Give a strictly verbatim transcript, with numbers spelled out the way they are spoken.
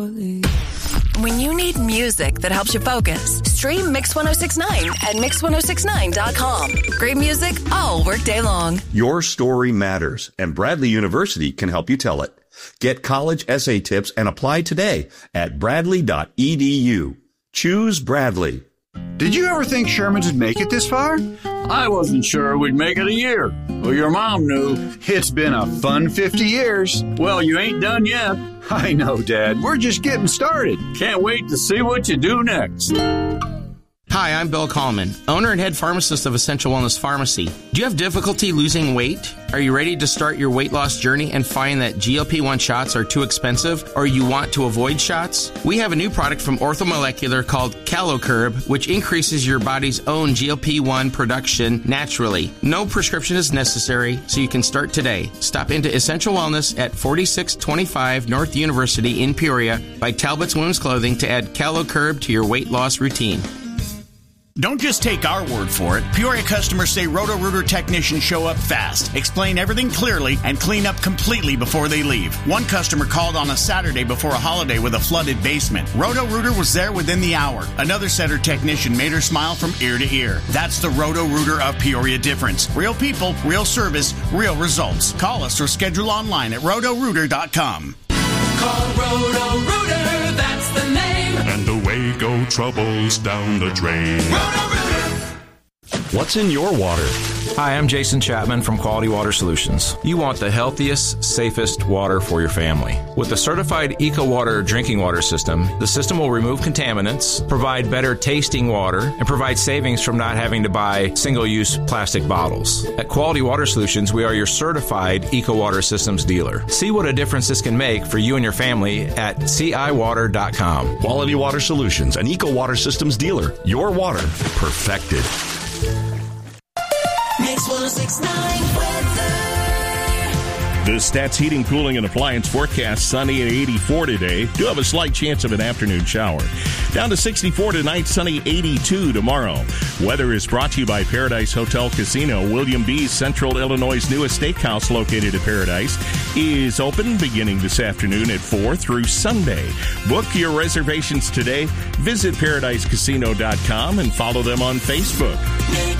When you need music that helps you focus, stream Mix one oh six point nine at mix ten sixty-nine dot com. Great music all workday long. Your story matters, and Bradley University can help you tell it. Get college essay tips and apply today at bradley dot e d u. Choose Bradley. Did you ever think Sherman's would make it this far? I wasn't sure we'd make it a year. Well, your mom knew. It's been a fun fifty years. Well, you ain't done yet. I know, Dad. We're just getting started. Can't wait to see what you do next. Hi, I'm Bill Kallman, owner and head pharmacist of Essential Wellness Pharmacy. Do you have difficulty losing weight? Are you ready to start your weight loss journey and find that G L P one shots are too expensive, or you want to avoid shots? We have a new product from Orthomolecular called CaloCurb, which increases your body's own G L P one production naturally. No prescription is necessary, so you can start today. Stop into Essential Wellness at forty-six twenty-five North University in Peoria by Talbot's Women's Clothing to add CaloCurb to your weight loss routine. Don't just take our word for it. Peoria customers say Roto-Rooter technicians show up fast, explain everything clearly, and clean up completely before they leave. One customer called on a Saturday before a holiday with a flooded basement. Roto-Rooter was there within the hour. Another said her technician made her smile from ear to ear. That's the Roto-Rooter of Peoria difference. Real people, real service, real results. Call us or schedule online at roto rooter dot com. Call Roto-Rooter, that's the name. And away go troubles down the drain. Roto-Rooter! What's in your water? Hi, I'm Jason Chapman from Quality Water Solutions. You want the healthiest, safest water for your family. With the certified EcoWater drinking water system, the system will remove contaminants, provide better tasting water, and provide savings from not having to buy single-use plastic bottles. At Quality Water Solutions, we are your certified EcoWater systems dealer. See what a difference this can make for you and your family at c i water dot com. Quality Water Solutions, an EcoWater systems dealer. Your water perfected. Mix one oh six point nine weather. The Stats Heating, Cooling, and Appliance forecast, sunny at eighty-four today. Do have a slight chance of an afternoon shower. Down to sixty-four tonight, sunny eighty-two tomorrow. Weather is brought to you by Paradise Hotel Casino. William B. Central Illinois' newest steakhouse located at Paradise is open beginning this afternoon at four through Sunday. Book your reservations today. Visit paradise casino dot com and follow them on Facebook.